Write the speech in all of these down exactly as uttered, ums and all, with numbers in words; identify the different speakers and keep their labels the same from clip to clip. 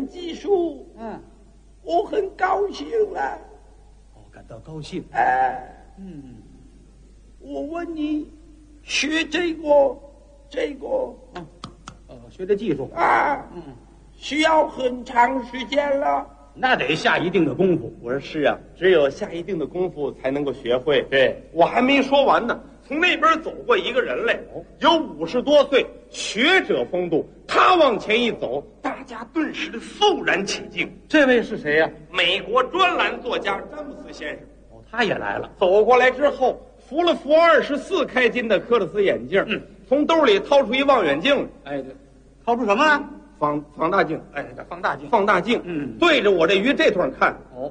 Speaker 1: 本技术，
Speaker 2: 嗯，
Speaker 1: 我很高兴了。
Speaker 2: 哦，感到高兴。
Speaker 1: 哎，
Speaker 2: 嗯，
Speaker 1: 我问你，学这个这个
Speaker 2: 嗯，呃，学这技术
Speaker 1: 啊，
Speaker 2: 嗯，
Speaker 1: 需要很长时间了。
Speaker 2: 那得下一定的功夫。
Speaker 3: 我说是啊，只有下一定的功夫才能够学会。
Speaker 2: 对，
Speaker 3: 我还没说完呢，从那边走过一个人来，有五十多岁，学者风度。他往前一走，大家顿时的肃然起敬。
Speaker 2: 这位是谁呀、
Speaker 3: 美国专栏作家詹姆斯先生
Speaker 2: 哦，他也来了。
Speaker 3: 走过来之后，扶了扶二十四开金的科勒斯眼镜，
Speaker 2: 嗯，
Speaker 3: 从兜里掏出一望远镜，
Speaker 2: 哎，这掏出什么来？
Speaker 3: 放放大镜，
Speaker 2: 哎，这放大镜。
Speaker 3: 放大镜，
Speaker 2: 嗯
Speaker 3: 对着我这鱼这段看。
Speaker 2: 哦，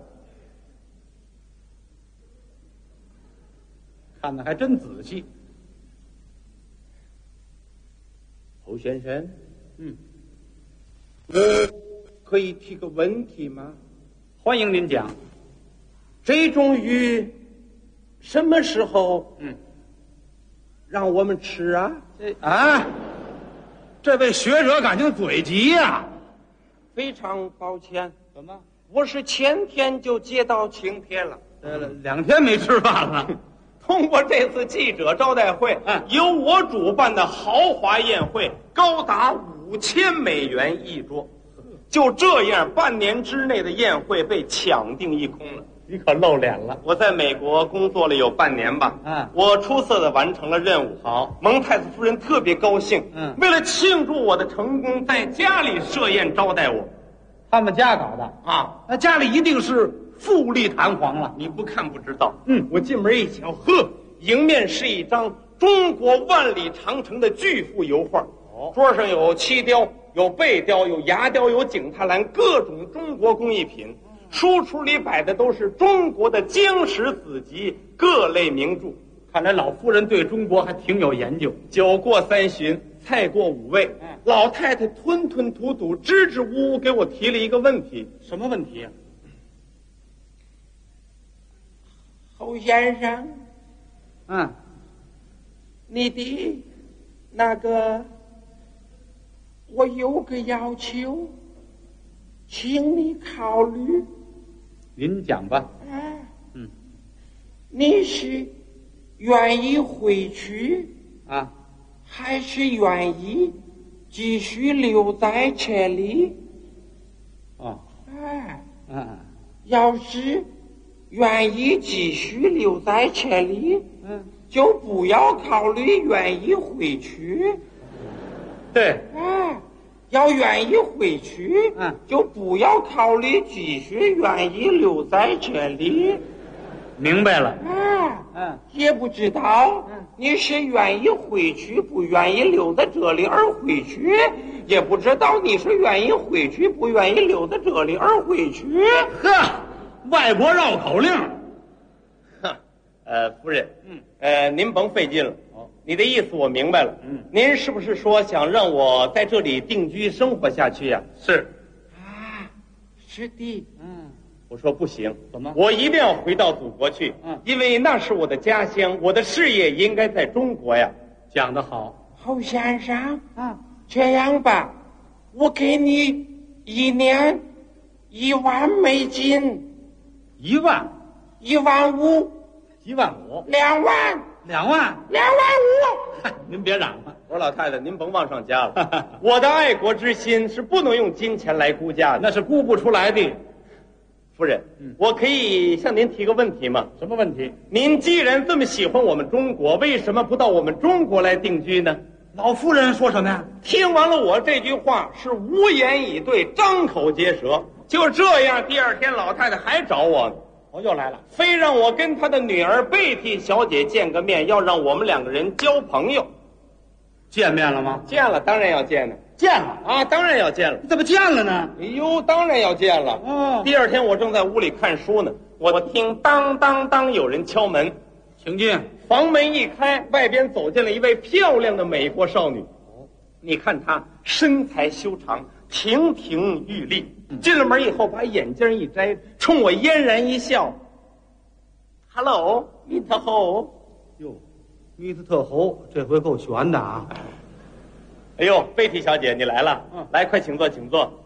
Speaker 2: 看的还真仔细。
Speaker 3: 侯先生，
Speaker 2: 嗯，
Speaker 3: 我可以提个问题吗？
Speaker 2: 欢迎您讲。
Speaker 3: 这种鱼什么时候
Speaker 2: 嗯，
Speaker 3: 让我们吃啊？
Speaker 2: 这啊，这位学者感情嘴急呀、
Speaker 3: 非常抱歉，
Speaker 2: 怎么？
Speaker 3: 我是前天就接到请帖了。
Speaker 2: 呃，两天没吃饭了。
Speaker 3: 通过这次记者招待会，
Speaker 2: 嗯
Speaker 3: 由我主办的豪华宴会，高达五千美元一桌。就这样，半年之内的宴会被抢订一空了。
Speaker 2: 你可露脸了。
Speaker 3: 我在美国工作了有半年吧，
Speaker 2: 嗯
Speaker 3: 我出色的完成了任务。
Speaker 2: 好，
Speaker 3: 蒙太子夫人特别高兴，
Speaker 2: 嗯
Speaker 3: 为了庆祝我的成功，在家里设宴招待我。
Speaker 2: 他们家搞的，
Speaker 3: 啊，
Speaker 2: 那家里一定是富丽堂皇了。
Speaker 3: 你不看不知道。
Speaker 2: 嗯
Speaker 3: 我进门一瞧，呵，迎面是一张中国万里长城的巨幅油画。
Speaker 2: 哦
Speaker 3: 桌上有漆雕，有贝雕，有牙雕，有景泰蓝，各种中国工艺品。书橱里摆的都是中国的经史子集，各类名著。
Speaker 2: 看来老夫人对中国还挺有研究。
Speaker 3: 酒过三巡，菜过五味，
Speaker 2: 嗯
Speaker 3: 老太太吞吞吐吐、支支吾吾给我提了一个问题。
Speaker 2: 什么问题呀、
Speaker 1: 侯先生，
Speaker 2: 嗯，
Speaker 1: 你的那个，我有个要求，请你考虑。
Speaker 2: 您讲吧。
Speaker 1: 哎，
Speaker 2: 嗯，
Speaker 1: 你是愿意回去，
Speaker 2: 啊，
Speaker 1: 还是愿意继续留在这里？
Speaker 2: 哦，
Speaker 1: 哎，
Speaker 2: 嗯
Speaker 1: 要是愿意继续留在这里，
Speaker 2: 嗯，
Speaker 1: 就不要考虑愿意回去。
Speaker 2: 对，
Speaker 1: 哎，要愿意回去，
Speaker 2: 嗯
Speaker 1: 就不要考虑继续愿意留在这里。
Speaker 2: 明白了。
Speaker 1: 哎，
Speaker 2: 嗯，
Speaker 1: 也不知道
Speaker 2: 嗯
Speaker 1: 你是愿意回去，不愿意留在这里而回去，也不知道你是愿意回去，不愿意留在这里而回去。
Speaker 2: 呵，外国绕口令。
Speaker 3: 哼，呃，夫人，
Speaker 2: 嗯，
Speaker 3: 呃，您甭费劲了。
Speaker 2: 哦，
Speaker 3: 你的意思我明白了。
Speaker 2: 嗯，
Speaker 3: 您是不是说想让我在这里定居生活下去呀、
Speaker 2: 是。
Speaker 1: 啊，是的，
Speaker 2: 嗯，
Speaker 3: 我说不行，
Speaker 2: 怎么
Speaker 3: 我一定要回到祖国去。
Speaker 2: 嗯
Speaker 3: 因为那是我的家乡，我的事业应该在中国呀。
Speaker 2: 讲得好。
Speaker 1: 侯先生，
Speaker 2: 啊，
Speaker 1: 这样吧，我给你一年一万美金，
Speaker 2: 一万，
Speaker 1: 一万五，
Speaker 2: 一万五，
Speaker 1: 两万，
Speaker 2: 两万。
Speaker 1: 两万五。
Speaker 2: 嗨，您别嚷了。
Speaker 3: 我说老太太，您甭往上加了。我的爱国之心是不能用金钱来估价的。
Speaker 2: 那是估不出来的。
Speaker 3: 夫人，
Speaker 2: 嗯
Speaker 3: 我可以向您提个问题吗？
Speaker 2: 什么问题？
Speaker 3: 您既然这么喜欢我们中国，为什么不到我们中国来定居呢？
Speaker 2: 老夫人说什么呀？
Speaker 3: 听完了我这句话，是无言以对，张口结舌。就这样，第二天老太太还找我呢，
Speaker 2: 我又来了。
Speaker 3: 非让我跟她的女儿贝蒂小姐见个面，要让我们两个人交朋友。
Speaker 2: 见面了吗？
Speaker 3: 见了，当然要见了
Speaker 2: 见了。
Speaker 3: 啊，当然要见了。
Speaker 2: 你怎么见了呢？
Speaker 3: 哎呦，当然要见了。
Speaker 2: 哦
Speaker 3: 第二天我正在屋里看书呢，我听当当当有人敲门，
Speaker 2: 请进。
Speaker 3: 房门一开，外边走进了一位漂亮的美国少女。你看她身材修长，亭亭玉立。进了门以后，把眼镜一摘，冲我嫣然一笑。Hello，米特侯。
Speaker 2: 哟，密斯特侯这回够全的啊！
Speaker 3: 哎呦，贝蒂小姐，你来了。
Speaker 2: 嗯
Speaker 3: 来，快请坐，请坐。